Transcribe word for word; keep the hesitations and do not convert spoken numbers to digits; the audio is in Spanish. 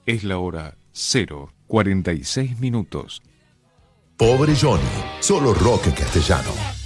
Es la hora cero cuarenta y seis minutos. Pobre Johnny, solo rock en castellano.